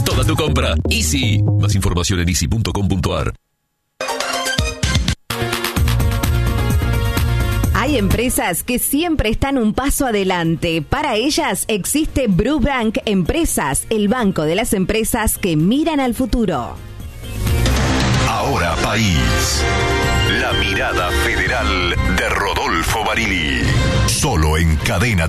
en toda tu compra. Easy. Más información en easy.com.ar. Hay empresas que siempre están un paso adelante. Para ellas existe Brubank Empresas, el banco de las empresas que miran al futuro. Ahora País. La mirada federal de Rodolfo Barili. Solo en Cadena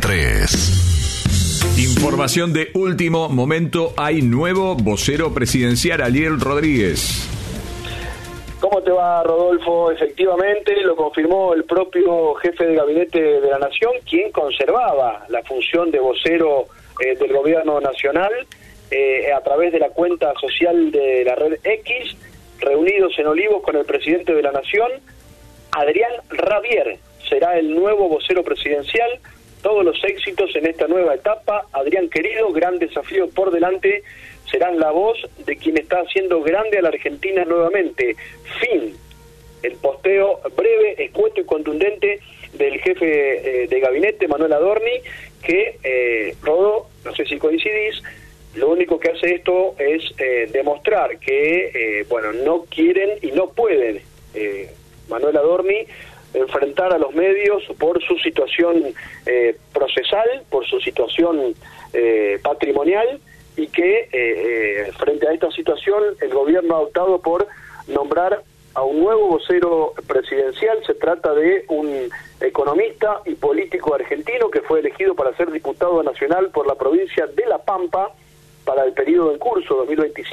3. Información de último momento. Hay nuevo vocero presidencial, Ariel Rodríguez. ¿Cómo te va, Rodolfo? Efectivamente, lo confirmó el propio jefe de gabinete de la Nación, quien conservaba la función de vocero del gobierno nacional a través de la cuenta social de la red X, reunidos en Olivos con el presidente de la Nación. Adrián Rabier será el nuevo vocero presidencial. Todos los éxitos en esta nueva etapa. Adrián querido, gran desafío por delante. Serán la voz de quien está haciendo grande a la Argentina nuevamente. Fin. El posteo breve, escueto y contundente del jefe de gabinete, Manuel Adorni, que, Rodó, no sé si coincidís, lo único que hace esto es demostrar que, no quieren y no pueden, Manuel Adorni, enfrentar a los medios por su situación procesal, por su situación patrimonial, y que frente a esta situación el gobierno ha optado por nombrar a un nuevo vocero presidencial. Se trata de un economista y político argentino que fue elegido para ser diputado nacional por la provincia de La Pampa para el periodo en curso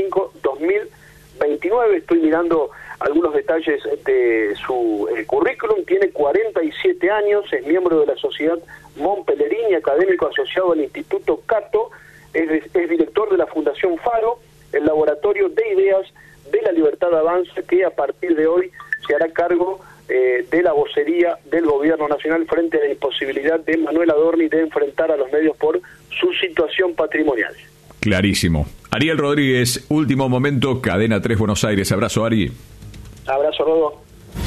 2025-2029. Estoy mirando algunos detalles de su currículum. Tiene 47 años, es miembro de la Sociedad Montpellerini, académico asociado al Instituto Cato, es director de la Fundación Faro, el laboratorio de ideas de la Libertad Avanza, que a partir de hoy se hará cargo de la vocería del gobierno nacional frente a la imposibilidad de Manuel Adorni de enfrentar a los medios por su situación patrimonial. Clarísimo. Ariel Rodríguez, último momento, Cadena 3 Buenos Aires. Abrazo, Ari. Abrazo, Rodo.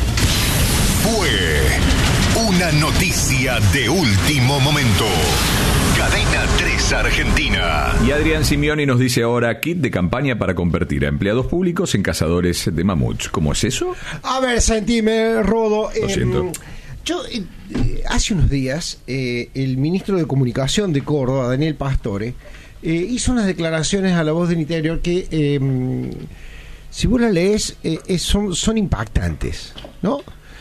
Fue una noticia de último momento. Cadena 3 Argentina. Y Adrián Simeoni nos dice ahora: kit de campaña para convertir a empleados públicos en cazadores de mamuts. ¿Cómo es eso? A ver, sentime, Rodo. Lo siento. Yo, hace unos días, el ministro de Comunicación de Córdoba, Daniel Pastore, hizo unas declaraciones a La Voz del Interior que, si vos la lees, son impactantes, ¿no?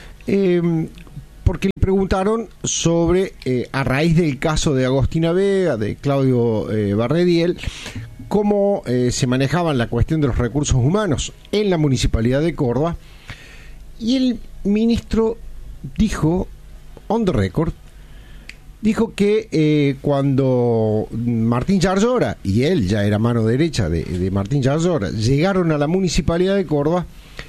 Porque le preguntaron sobre, a raíz del caso de Agostina Vega, de Claudio Barrediel, cómo se manejaban la cuestión de los recursos humanos en la Municipalidad de Córdoba, y el ministro dijo, on the record, dijo que cuando Martín Yarlora, y él ya era mano derecha de Martín Yarlora, llegaron a la Municipalidad de Córdoba,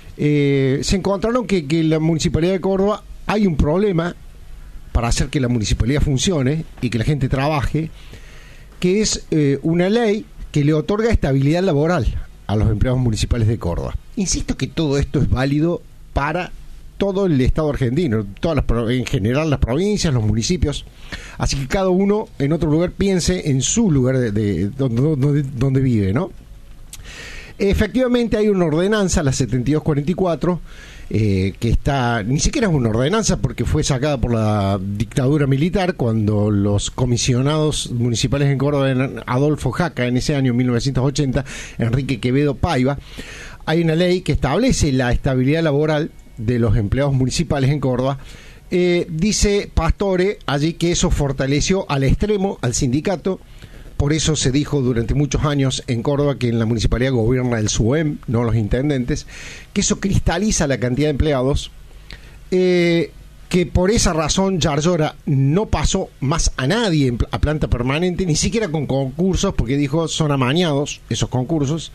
se encontraron que la Municipalidad de Córdoba hay un problema para hacer que la municipalidad funcione y que la gente trabaje, que es una ley que le otorga estabilidad laboral a los empleados municipales de Córdoba. Insisto que todo esto es válido para todo el Estado argentino, en general las provincias, los municipios, así que cada uno en otro lugar piense en su lugar de donde vive, ¿no? Efectivamente hay una ordenanza, la 7244, que está, ni siquiera es una ordenanza porque fue sacada por la dictadura militar cuando los comisionados municipales en Córdoba eran Adolfo Jaca en ese año 1980, Enrique Quevedo Paiva. Hay una ley que establece la estabilidad laboral de los empleados municipales en Córdoba. Dice Pastore allí que eso fortaleció al extremo al sindicato. Por eso se dijo durante muchos años en Córdoba que en la municipalidad gobierna el SUEM, no los intendentes, que eso cristaliza la cantidad de empleados, que por esa razón Yarlora no pasó más a nadie a planta permanente, ni siquiera con concursos, porque dijo son amañados esos concursos,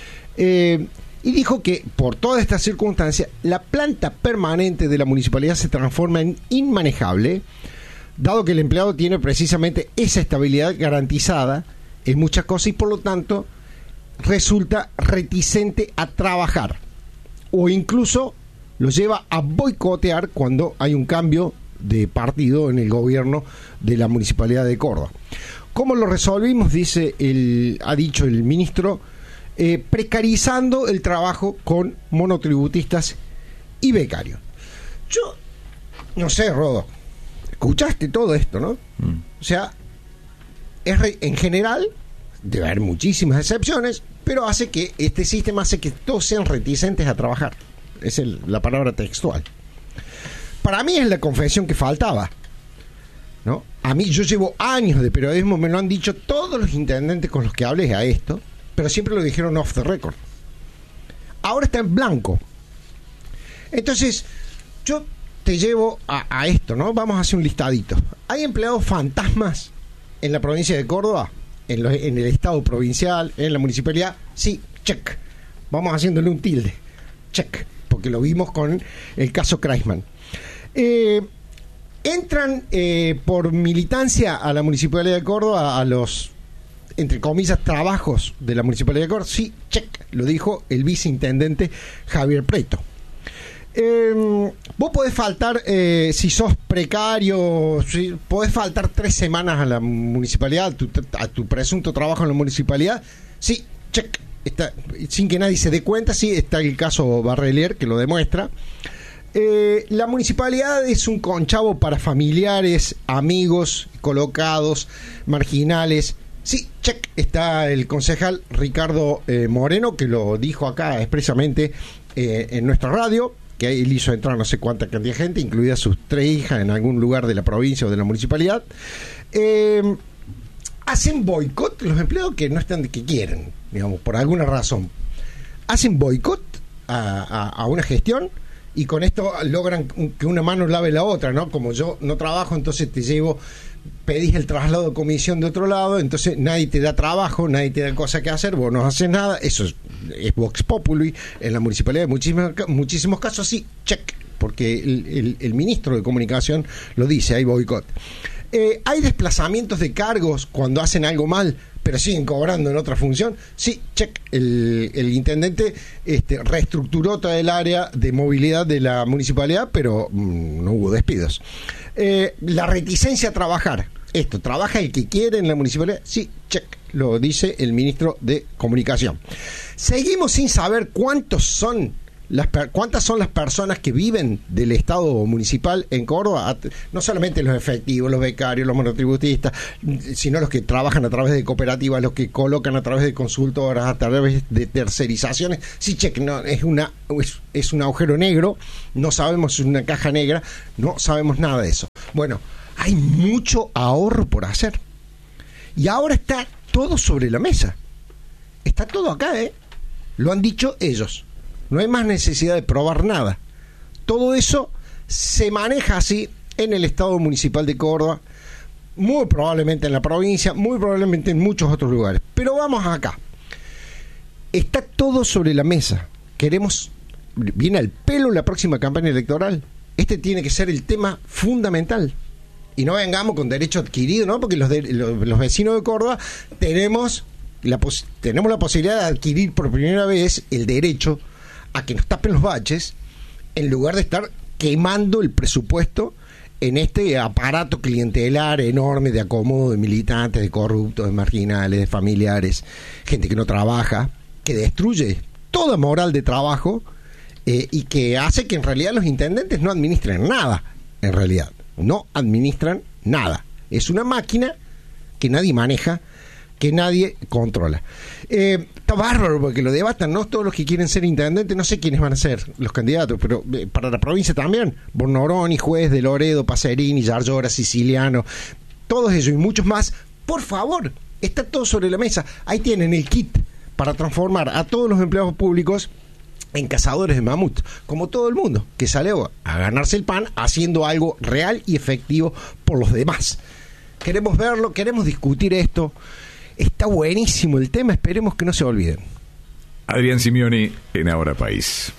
y dijo que por toda esta circunstancia la planta permanente de la municipalidad se transforma en inmanejable, dado que el empleado tiene precisamente esa estabilidad garantizada en muchas cosas y por lo tanto resulta reticente a trabajar o incluso lo lleva a boicotear cuando hay un cambio de partido en el gobierno de la Municipalidad de Córdoba. ¿Cómo lo resolvimos? Ha dicho el ministro, precarizando el trabajo con monotributistas y becarios. Yo, no sé, Rodo, escuchaste todo esto, ¿no? O sea, en general, debe haber muchísimas excepciones, pero hace que este sistema hace que todos sean reticentes a trabajar. Es la palabra textual. Para mí es la confesión que faltaba, ¿no? A mí, yo llevo años de periodismo, me lo han dicho todos los intendentes con los que hablé a esto, pero siempre lo dijeron off the record. Ahora está en blanco. Entonces, yo te llevo a esto, ¿no? Vamos a hacer un listadito. ¿Hay empleados fantasmas en la provincia de Córdoba? En el estado provincial, en la municipalidad? Sí, check. Vamos haciéndole un tilde. Check. Porque lo vimos con el caso Kreisman. Entran por militancia a la municipalidad de Córdoba, a los, entre comillas, trabajos de la municipalidad de Córdoba. Sí, check. Lo dijo el viceintendente Javier Preto. Vos podés faltar, si sos precario, podés faltar 3 semanas a la municipalidad, a tu presunto trabajo en la municipalidad. Sí, check. Está, sin que nadie se dé cuenta. Sí, está el caso Barrelier que lo demuestra. La municipalidad es un conchavo para familiares, amigos, colocados, marginales. Sí, check. Está el concejal Ricardo Moreno, que lo dijo acá expresamente en nuestra radio, que él hizo entrar no sé cuánta cantidad de gente, incluidas sus 3 hijas en algún lugar de la provincia o de la municipalidad. Hacen boicot los empleados que no están, que quieren, digamos, por alguna razón. Hacen boicot a una gestión, y con esto logran que una mano lave la otra, ¿no? Como yo no trabajo, entonces te llevo, pedís el traslado de comisión de otro lado, entonces nadie te da trabajo, nadie te da cosa que hacer, vos no haces nada. Eso es Vox Populi en la municipalidad, muchísimos casos. Sí, check, porque el ministro de Comunicación lo dice, hay boicot. ¿Hay desplazamientos de cargos cuando hacen algo mal, pero siguen cobrando en otra función? Sí, check. El intendente reestructuró toda el área de movilidad de la municipalidad, pero no hubo despidos. La reticencia a trabajar. ¿Trabaja el que quiere en la municipalidad? Sí, check. Lo dice el ministro de Comunicación. Seguimos sin saber cuántas son las personas que viven del Estado municipal en Córdoba, no solamente los efectivos, los becarios, los monotributistas, sino los que trabajan a través de cooperativas, los que colocan a través de consultoras, a través de tercerizaciones. Sí, check, no, es un agujero negro, no sabemos, es una caja negra, no sabemos nada de eso. Bueno, hay mucho ahorro por hacer. Y ahora está todo sobre la mesa. Está todo acá, Lo han dicho ellos. No hay más necesidad de probar nada. Todo eso se maneja así en el Estado Municipal de Córdoba, muy probablemente en la provincia, muy probablemente en muchos otros lugares. Pero vamos acá. Está todo sobre la mesa. Viene al pelo la próxima campaña electoral. Este tiene que ser el tema fundamental. Y no vengamos con derecho adquirido, ¿no? Porque los vecinos de Córdoba tenemos la posibilidad de adquirir por primera vez el derecho a que nos tapen los baches, en lugar de estar quemando el presupuesto en este aparato clientelar enorme de acomodo de militantes, de corruptos, de marginales, de familiares, gente que no trabaja, que destruye toda moral de trabajo, y que hace que en realidad los intendentes no administren nada. En realidad no administran nada. Es una máquina que nadie maneja, que nadie controla. Está bárbaro porque lo debatan, ¿no? Todos los que quieren ser intendentes, no sé quiénes van a ser los candidatos, pero para la provincia también, Bornoroni, Juez de Loredo, Pacerini, Yarlora, Siciliano, todos ellos y muchos más. Por favor, está todo sobre la mesa. Ahí tienen el kit para transformar a todos los empleados públicos en cazadores de mamut, como todo el mundo que sale a ganarse el pan haciendo algo real y efectivo por los demás. Queremos verlo, queremos discutir esto. Está buenísimo el tema, esperemos que no se olviden. Adrián Simeoni en Ahora País.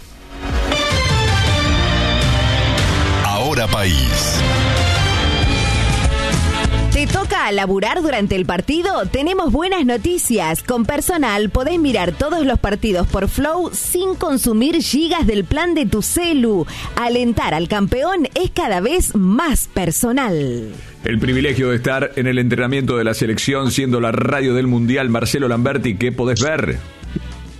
Ahora País. ¿Te toca laburar durante el partido? Tenemos buenas noticias. Con Personal podés mirar todos los partidos por Flow sin consumir gigas del plan de tu celu. Alentar al campeón es cada vez más personal. El privilegio de estar en el entrenamiento de la selección, siendo la radio del Mundial. Marcelo Lamberti, ¿qué podés ver?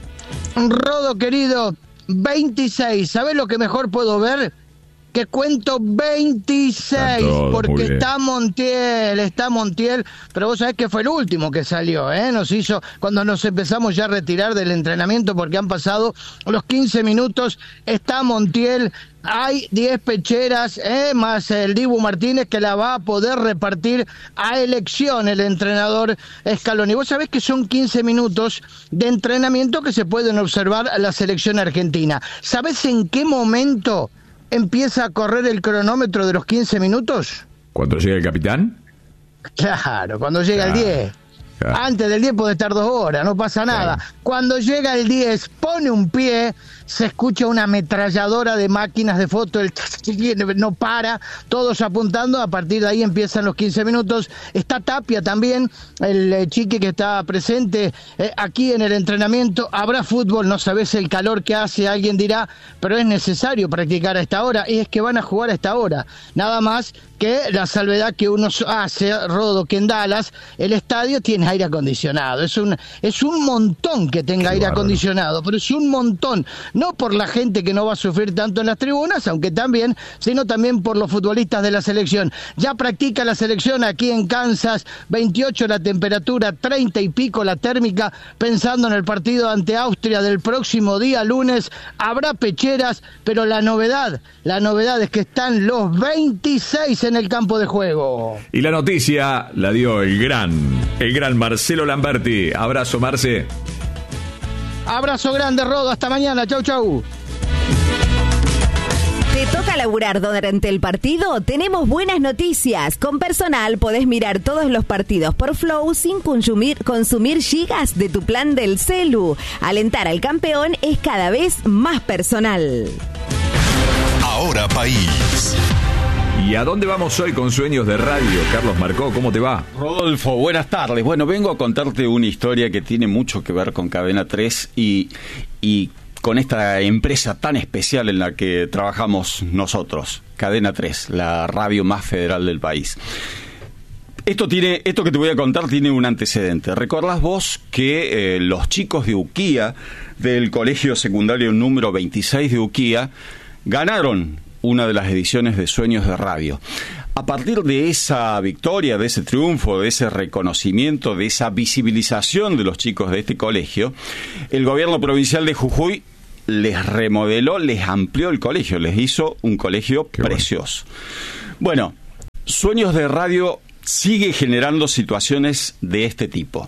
Rodo querido, 26. ¿Sabés lo que mejor puedo ver? Que cuento 26, porque está Montiel, pero vos sabés que fue el último que salió, nos hizo, cuando nos empezamos ya a retirar del entrenamiento, porque han pasado los 15 minutos, está Montiel, hay 10 pecheras, más el Dibu Martínez, que la va a poder repartir a elección el entrenador Scaloni. Vos sabés que son 15 minutos de entrenamiento que se pueden observar a la selección argentina. ¿Sabés en qué momento empieza a correr el cronómetro de los 15 minutos? ¿Cuando llega el capitán? Claro, cuando llega el 10. Claro. Antes del 10 puede estar 2 horas, no pasa nada. Claro. Cuando llega el 10, pone un pie, se escucha una ametralladora de máquinas de foto, no para, todos apuntando, a partir de ahí empiezan los 15 minutos. Está Tapia también, el chique que está presente aquí en el entrenamiento. Habrá fútbol, no sabés el calor que hace, alguien dirá, pero es necesario practicar a esta hora, y es que van a jugar a esta hora, nada más que la salvedad que uno hace, Rodo, que en Dallas el estadio tiene aire acondicionado. Es un montón que tenga aire acondicionado, pero es un montón. No por la gente que no va a sufrir tanto en las tribunas, aunque también, sino también por los futbolistas de la selección. Ya practica la selección aquí en Kansas, 28 la temperatura, 30 y pico la térmica, pensando en el partido ante Austria del próximo día lunes. Habrá pecheras, pero la novedad es que están los 26 en el campo de juego. Y la noticia la dio el gran Marcelo Lamberti. Abrazo, Marce. Abrazo grande, Rodo, hasta mañana, chau. ¿Te toca laburar durante el partido? Tenemos buenas noticias. Con Personal podés mirar todos los partidos por Flow sin consumir gigas de tu plan del celu. Alentar al campeón es cada vez más personal. Ahora País. ¿Y a dónde vamos hoy con Sueños de Radio? Carlos Marcó, ¿cómo te va? Rodolfo, buenas tardes. Bueno, vengo a contarte una historia que tiene mucho que ver con Cadena 3 y con esta empresa tan especial en la que trabajamos nosotros, Cadena 3, la radio más federal del país. Esto que te voy a contar tiene un antecedente. ¿Recordás vos que los chicos de Uquía, del colegio secundario número 26 de Uquía, ganaron una de las ediciones de Sueños de Radio? A partir de esa victoria, de ese triunfo, de ese reconocimiento, de esa visibilización de los chicos de este colegio, el gobierno provincial de Jujuy les remodeló, les amplió el colegio, les hizo un colegio precioso. Bueno, Sueños de Radio sigue generando situaciones de este tipo.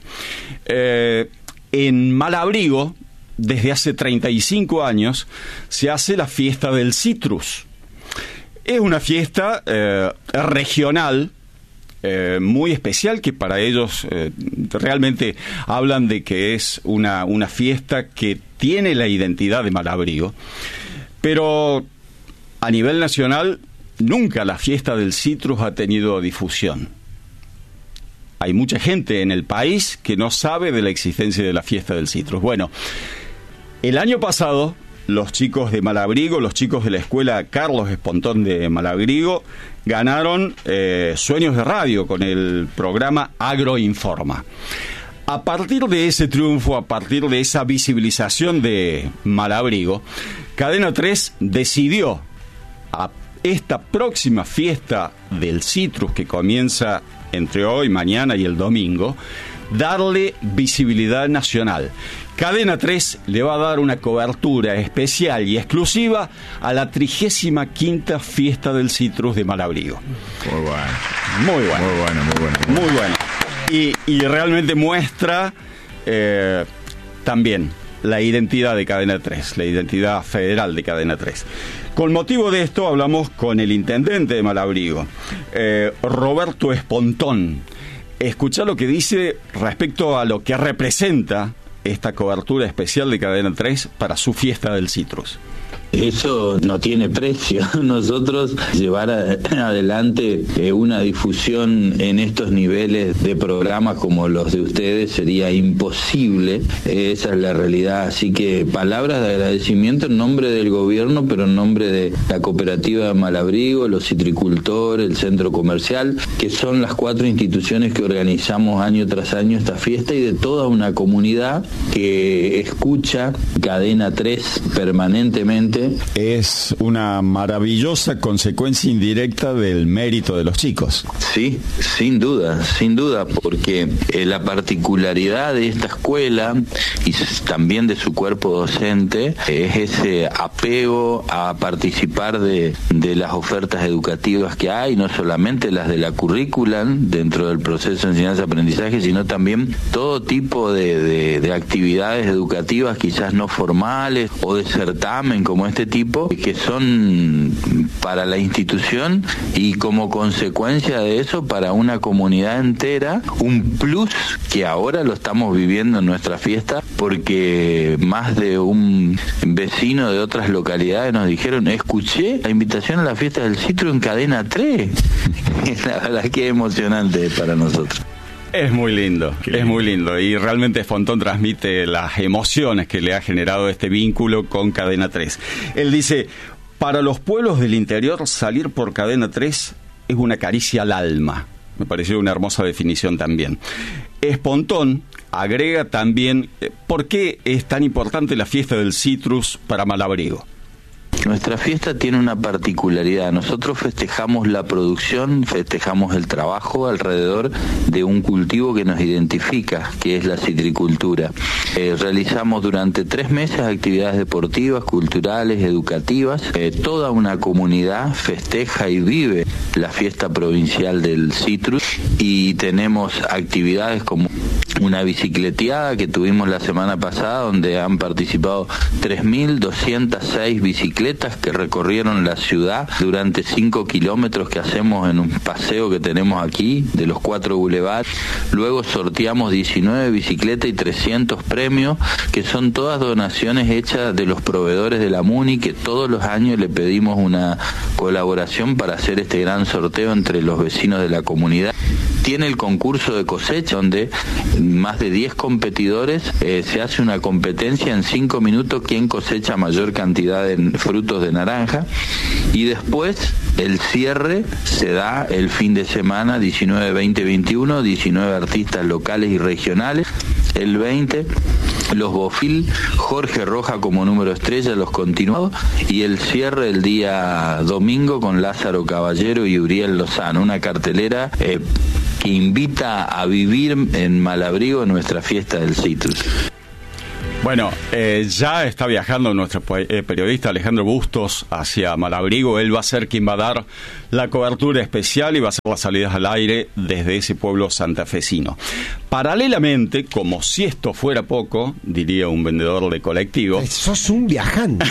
En Malabrigo, desde hace 35 años, se hace la fiesta del citrus. Es una fiesta regional muy especial, que para ellos realmente hablan de que es una fiesta que tiene la identidad de Malabrigo, pero a nivel nacional nunca la fiesta del citrus ha tenido difusión. Hay mucha gente en el país que no sabe de la existencia de la fiesta del citrus. Bueno, el año pasado los chicos de Malabrigo, los chicos de la escuela Carlos Espontón de Malabrigo, ganaron Sueños de Radio con el programa Agroinforma. A partir de ese triunfo, a partir de esa visibilización de Malabrigo, Cadena 3 decidió a esta próxima fiesta del citrus, que comienza entre hoy, mañana y el domingo, darle visibilidad nacional. Cadena 3 le va a dar una cobertura especial y exclusiva a la 35ª fiesta del citrus de Malabrigo. Muy bueno. Y realmente muestra también la identidad de Cadena 3, la identidad federal de Cadena 3. Con motivo de esto hablamos con el intendente de Malabrigo, Roberto Espontón. Escuchá lo que dice respecto a lo que representa esta cobertura especial de Cadena 3 para su fiesta del citrus. Eso no tiene precio. Nosotros llevar adelante una difusión en estos niveles de programas como los de ustedes sería imposible. Esa es la realidad. Así que palabras de agradecimiento en nombre del gobierno, pero en nombre de la cooperativa de Malabrigo, los citricultores, el centro comercial, que son las 4 instituciones que organizamos año tras año esta fiesta, y de toda una comunidad que escucha Cadena 3 permanentemente. Es una maravillosa consecuencia indirecta del mérito de los chicos. Sí, sin duda, porque la particularidad de esta escuela y también de su cuerpo docente es ese apego a participar de las ofertas educativas que hay, no solamente las de la currícula dentro del proceso de enseñanza-aprendizaje, sino también todo tipo de actividades educativas quizás no formales o de certamen como este tipo, que son para la institución y como consecuencia de eso para una comunidad entera un plus que ahora lo estamos viviendo en nuestra fiesta, porque más de un vecino de otras localidades nos dijeron: escuché la invitación a la fiesta del Citro en Cadena 3. La verdad que es emocionante para nosotros. Es muy lindo, y realmente Fontón transmite las emociones que le ha generado este vínculo con Cadena 3. Él dice: para los pueblos del interior salir por Cadena 3 es una caricia al alma. Me pareció una hermosa definición también. Espontón agrega también por qué es tan importante la fiesta del citrus para Malabrigo. Nuestra fiesta tiene una particularidad. Nosotros festejamos la producción, festejamos el trabajo alrededor de un cultivo que nos identifica, que es la citricultura. Realizamos durante 3 meses actividades deportivas, culturales, educativas. Toda una comunidad festeja y vive la fiesta provincial del citrus, y tenemos actividades como una bicicleteada que tuvimos la semana pasada, donde han participado 3.206 bicicletas que recorrieron la ciudad durante 5 kilómetros que hacemos en un paseo que tenemos aquí de los 4 bulevares. Luego sorteamos 19 bicicletas y 300 premios, que son todas donaciones hechas de los proveedores de la MUNI, que todos los años le pedimos una colaboración para hacer este gran sorteo entre los vecinos de la comunidad. Tiene el concurso de cosecha, donde más de 10 competidores, se hace una competencia en 5 minutos quién cosecha mayor cantidad de frutos de naranja, y después el cierre se da el fin de semana 19, 20, 21, 19 artistas locales y regionales. El 20 los Bofil, Jorge Roja como número estrella, los continuados, y el cierre el día domingo con Lázaro Caballero y Uriel Lozano, una cartelera que invita a vivir en Malabrigo nuestra fiesta del citrus. Bueno, ya está viajando nuestro periodista Alejandro Bustos hacia Malabrigo. Él va a ser quien va a dar la cobertura especial y va a hacer las salidas al aire desde ese pueblo santafesino. Paralelamente, como si esto fuera poco, diría un vendedor de colectivo... ¡Sos un viajante!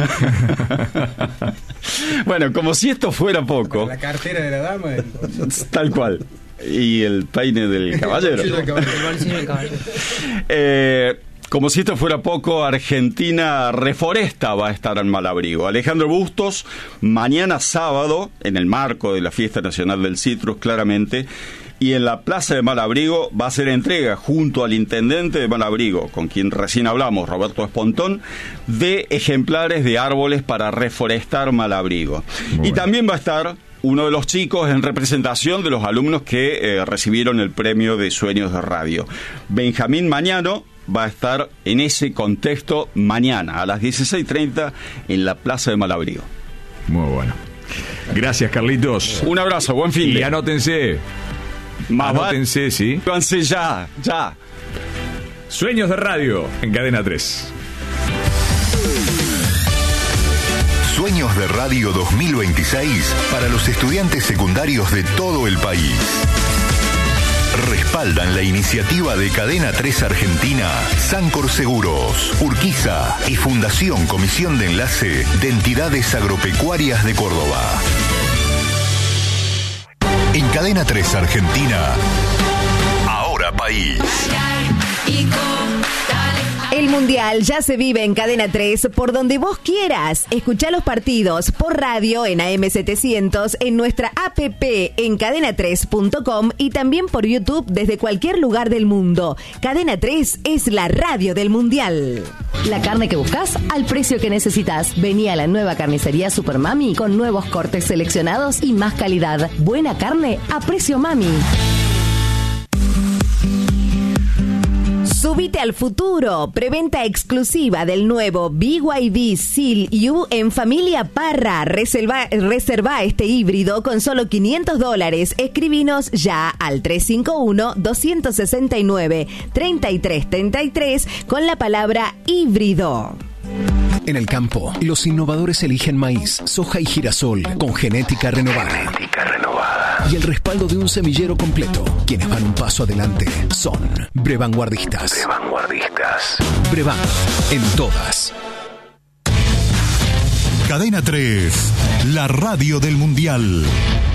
Bueno, como si esto fuera poco... La cartera de la dama. Tal cual. Y el peine del caballero. El bolsillo del caballero. Como si esto fuera poco, Argentina Reforesta va a estar en Malabrigo. Alejandro Bustos, mañana sábado, en el marco de la Fiesta Nacional del Citrus, claramente, y en la Plaza de Malabrigo va a ser entrega, junto al intendente de Malabrigo, con quien recién hablamos, Roberto Espontón, de ejemplares de árboles para reforestar Malabrigo. Y también va a estar uno de los chicos en representación de los alumnos que recibieron el premio de Sueños de Radio. Benjamín Mañano va a estar en ese contexto mañana a las 16:30 en la Plaza de Malabrigo. Muy bueno. Gracias, Carlitos. Un abrazo, buen fin de. Y anótense. Anótense, sí. Anótense ya. Sueños de Radio en Cadena 3. Sueños de Radio 2026 para los estudiantes secundarios de todo el país. Respaldan la iniciativa de Cadena 3 Argentina, Sancor Seguros, Urquiza y Fundación Comisión de Enlace de Entidades Agropecuarias de Córdoba. En Cadena 3 Argentina, Ahora País. El Mundial ya se vive en Cadena 3 por donde vos quieras. Escuchá los partidos por radio en AM700, en nuestra app en cadena3.com y también por YouTube desde cualquier lugar del mundo. Cadena 3 es la radio del Mundial. La carne que buscas al precio que necesitas. Vení a la nueva carnicería Super Mami con nuevos cortes seleccionados y más calidad. Buena carne a precio Mami. Subite al futuro. Preventa exclusiva del nuevo BYD Seal U en Familia Parra. Reserva este híbrido con solo $500. Escribinos ya al 351-269-3333 con la palabra híbrido. En el campo, los innovadores eligen maíz, soja y girasol con genética renovada. Y el respaldo de un semillero completo. Quienes van un paso adelante son Brevanguardistas. Brevan, en todas. Cadena 3, la radio del Mundial.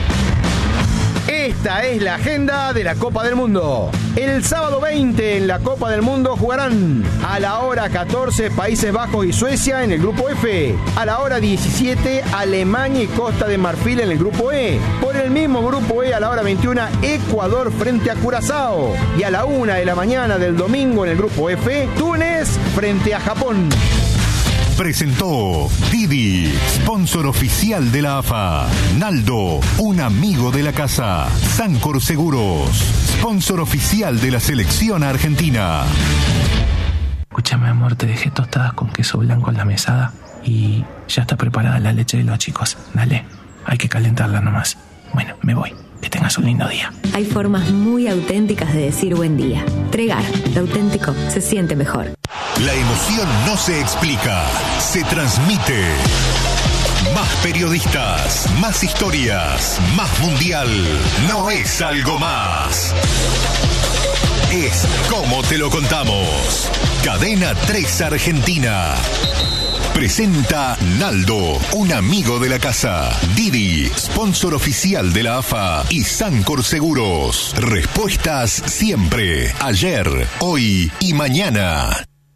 Esta es la agenda de la Copa del Mundo. El sábado 20 en la Copa del Mundo jugarán a la hora 14 Países Bajos y Suecia en el grupo F. A la hora 17 Alemania y Costa de Marfil en el grupo E. Por el mismo grupo E a la hora 21 Ecuador frente a Curazao. Y a la 1 de la mañana del domingo en el grupo F Túnez frente a Japón. Presentó Didi, sponsor oficial de la AFA. Naldo, un amigo de la casa. Sancor Seguros, sponsor oficial de la selección argentina. Escúchame, amor, te dejé tostadas con queso blanco en la mesada y ya está preparada la leche de los chicos. Dale, hay que calentarla nomás. Bueno, me voy. Que tengas un lindo día. Hay formas muy auténticas de decir buen día. Tregar, lo auténtico se siente mejor. La emoción no se explica, se transmite. Más periodistas, más historias, más mundial. No es algo más. Es como te lo contamos. Cadena 3 Argentina. Presenta Naldo, un amigo de la casa. Didi, sponsor oficial de la AFA. Y Sancor Seguros. Respuestas siempre. Ayer, hoy y mañana.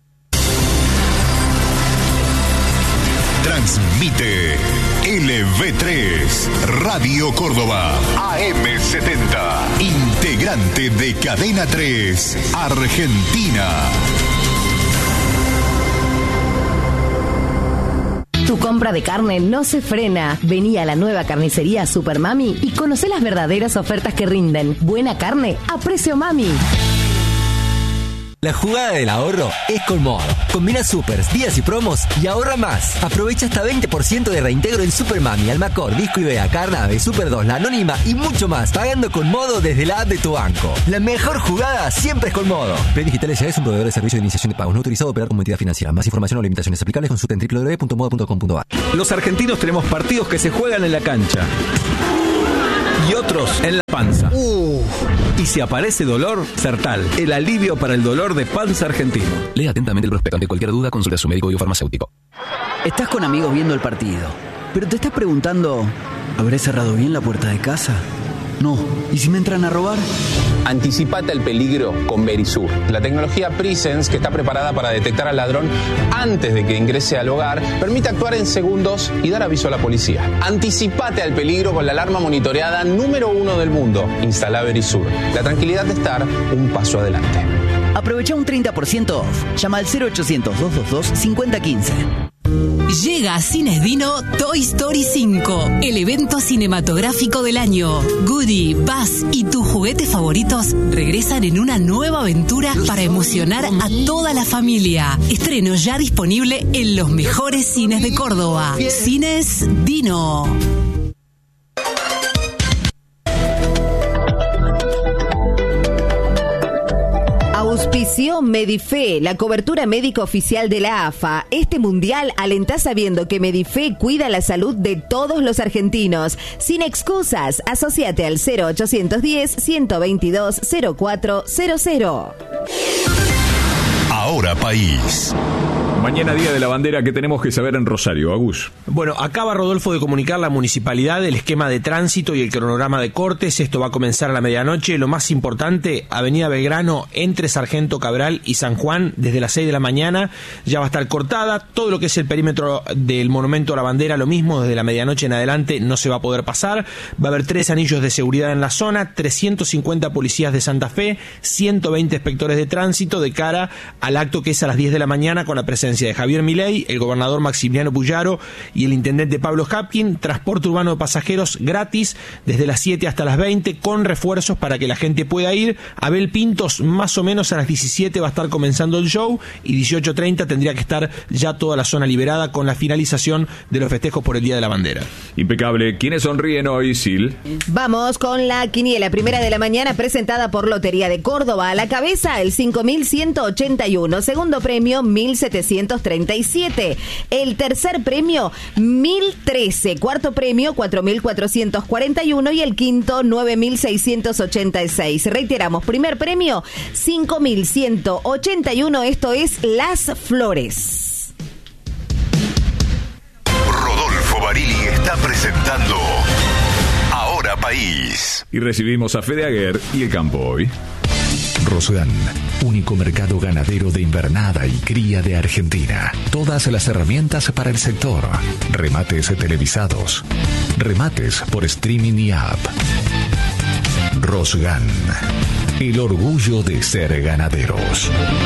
Transmite LV3 Radio Córdoba AM70, integrante de Cadena 3 Argentina. Tu compra de carne no se frena. Vení a la nueva carnicería Super Mami y conocé las verdaderas ofertas que rinden. Buena carne a precio Mami. La jugada del ahorro es con Modo. Combina supers, días y promos y ahorra más. Aprovecha hasta 20% de reintegro en Super Mami, Almacor, Disco Ibea, Carnave, Super 2, La Anónima y mucho más. Pagando con Modo desde la app de tu banco. La mejor jugada siempre es con Modo. Play Digital S.A. es un proveedor de servicio de iniciación de pagos no autorizado a operar como entidad financiera. Más información o limitaciones aplicables consulta en www.modo.com.ar. Los argentinos tenemos partidos que se juegan en la cancha y otros en la panza. Y si aparece dolor, Sertal, el alivio para el dolor de panza argentino. Lee atentamente el prospecto. Ante cualquier duda, consulta a su médico o farmacéutico. Estás con amigos viendo el partido, pero te estás preguntando, ¿habré cerrado bien la puerta de casa? No. ¿Y si me entran a robar? Anticipate al peligro con Verisur, la tecnología Presence que está preparada para detectar al ladrón antes de que ingrese al hogar, permite actuar en segundos y dar aviso a la policía. Anticipate al peligro con la alarma monitoreada número 1 del mundo. Instala Verisur. La tranquilidad de estar un paso adelante. Aprovecha un 30% off. Llama al 0800-222-5015. Llega a Cines Dino Toy Story 5, el evento cinematográfico del año. Woody, Buzz y tus juguetes favoritos regresan en una nueva aventura para emocionar a toda la familia. Estreno ya disponible en los mejores cines de Córdoba. Cines Dino. Auspició Medife, la cobertura médica oficial de la AFA. Este mundial alentá sabiendo que Medife cuida la salud de todos los argentinos. Sin excusas, asociate al 0810-122-0400. Ahora País. Mañana Día de la Bandera, ¿qué tenemos que saber en Rosario, Agus? Bueno, acaba Rodolfo de comunicar la municipalidad el esquema de tránsito y el cronograma de cortes. Esto va a comenzar a la medianoche. Lo más importante, Avenida Belgrano entre Sargento Cabral y San Juan, desde las 6 de la mañana ya va a estar cortada. Todo lo que es el perímetro del Monumento a la Bandera, lo mismo, desde la medianoche en adelante no se va a poder pasar. Va a haber 3 anillos de seguridad en la zona, 350 policías de Santa Fe, 120 inspectores de tránsito de cara al acto que es a las 10 de la mañana con la presencia de Javier Milei, el gobernador Maximiliano Puyaro y el intendente Pablo Hapkin. Transporte urbano de pasajeros gratis desde las 7 hasta las 20 con refuerzos para que la gente pueda ir. Abel Pintos, más o menos a las 17 va a estar comenzando el show y 18:30 tendría que estar ya toda la zona liberada con la finalización de los festejos por el Día de la Bandera. Impecable. ¿Quiénes sonríen hoy, Sil? Vamos con la quiniela primera de la mañana presentada por Lotería de Córdoba. A la cabeza el 5.181, segundo premio 1.737, el tercer premio 1.013, cuarto premio 4.441 y el quinto 9.686. Reiteramos, primer premio 5.181, esto es Las Flores. Rodolfo Barili está presentando Ahora País. Y recibimos a Fede Aguer y el campo hoy. Rosgan, único mercado ganadero de invernada y cría de Argentina. Todas las herramientas para el sector. Remates televisados. Remates por streaming y app. Rosgan, el orgullo de ser ganaderos.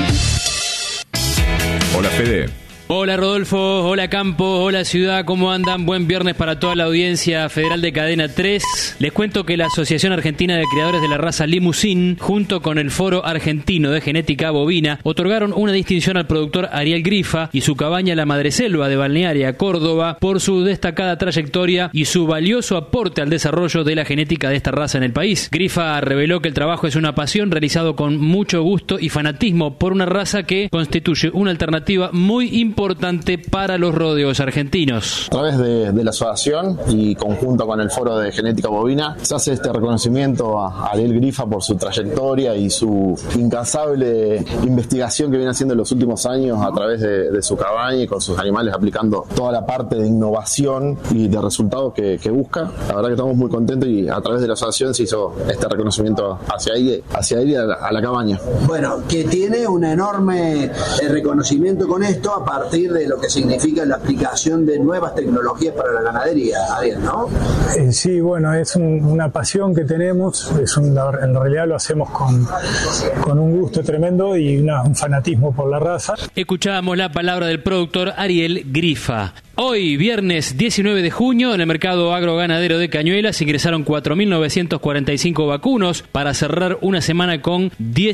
Hola, Fede. Hola Rodolfo, hola Campo, hola Ciudad, ¿cómo andan? Buen viernes para toda la audiencia federal de Cadena 3. Les cuento que la Asociación Argentina de Criadores de la Raza Limousin, junto con el Foro Argentino de Genética Bovina, otorgaron una distinción al productor Ariel Grifa y su cabaña La Madreselva de Balnearia, Córdoba, por su destacada trayectoria y su valioso aporte al desarrollo de la genética de esta raza en el país. Grifa reveló que el trabajo es una pasión realizado con mucho gusto y fanatismo por una raza que constituye una alternativa muy importante para los rodeos argentinos. A través de la asociación y conjunto con el Foro de Genética Bovina se hace este reconocimiento a Ariel Grifa por su trayectoria y su incansable investigación que viene haciendo en los últimos años a través de su cabaña y con sus animales, aplicando toda la parte de innovación y de resultados que busca. La verdad que estamos muy contentos y a través de la asociación se hizo este reconocimiento hacia ahí a la cabaña. Bueno, que tiene un enorme reconocimiento con esto a partir de lo que significa la aplicación de nuevas tecnologías para la ganadería, Ariel, ¿no? Sí, bueno, es una pasión que tenemos, en realidad lo hacemos con un gusto tremendo y un fanatismo por la raza. Escuchábamos la palabra del productor Ariel Grifa. Hoy, viernes 19 de junio, en el mercado agroganadero de Cañuelas ingresaron 4.945 vacunos para cerrar una semana con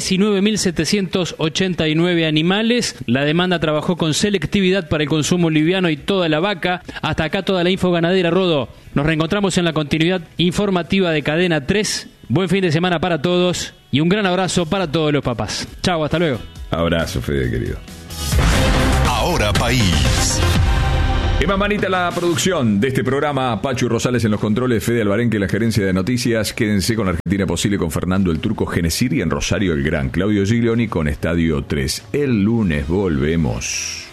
19.789 animales. La demanda trabajó con selectividad para el consumo liviano y toda la vaca. Hasta acá toda la info ganadera, Rodo. Nos reencontramos en la continuidad informativa de Cadena 3. Buen fin de semana para todos y un gran abrazo para todos los papás. Chau, hasta luego. Abrazo, Fede, querido. Ahora País. Emma Manita la producción de este programa, Pachu Rosales en los controles, Fede Albarenque en la gerencia de noticias. Quédense con Argentina Posible con Fernando el Turco Genesir y en Rosario el Gran Claudio Giglioni con Estadio 3. El lunes volvemos.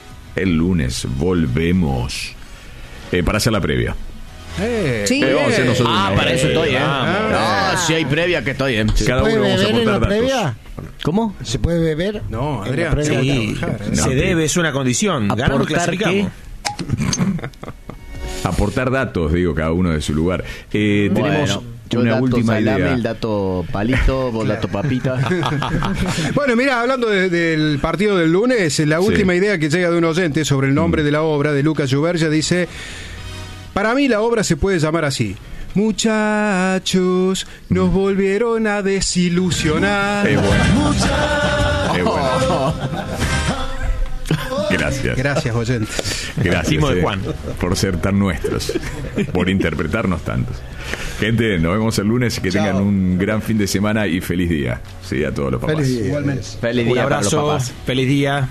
Para hacer la previa. Sí. Para eso estoy, si hay previa que estoy, Cada uno vamos a aportar datos. Previa? ¿Cómo? ¿Se puede beber? No, Adrián. Sí, se debe, es una condición. Ganamos, clasificamos. Aportar datos, digo, cada uno de su lugar. Tenemos una última salame, idea. El dato palito, vos dato papita. Bueno, mira, hablando del partido del lunes, la última idea que llega de un oyente sobre el nombre de la obra de Lucas Llubergia dice: para mí la obra se puede llamar así: muchachos, nos volvieron a desilusionar. Gracias, oyentes. Gracias de Juan. Por ser tan nuestros, por interpretarnos tantos. Gente, nos vemos el lunes y que tengan un gran fin de semana y feliz día. Sí, a todos los papás. Feliz día. Igualmente. Feliz día. Un abrazo, para los papás. feliz día.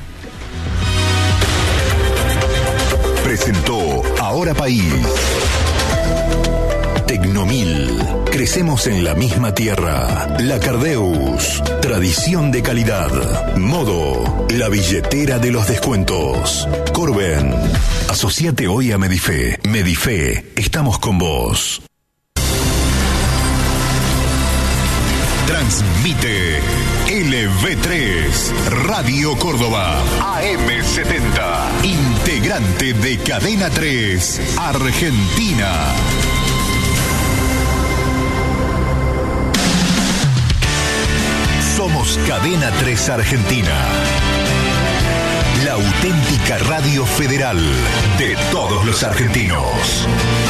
Presentó Ahora País. Tecnomil. Crecemos en la misma tierra. La Cardeus. Tradición de calidad. Modo. La billetera de los descuentos. Corben. Asociate hoy a Medife. Medife. Estamos con vos. Transmite LV3 Radio Córdoba AM70, integrante de Cadena 3 Argentina. Somos Cadena 3 Argentina, la auténtica radio federal de todos los argentinos.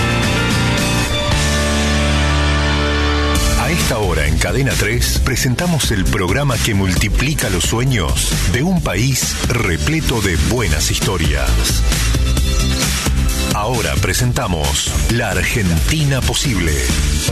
A esta hora en Cadena 3 presentamos el programa que multiplica los sueños de un país repleto de buenas historias. Ahora presentamos La Argentina Posible.